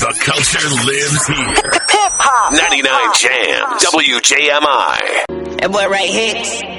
The culture lives here. Hip hop. 99 Jams. WJMI. That boy right here.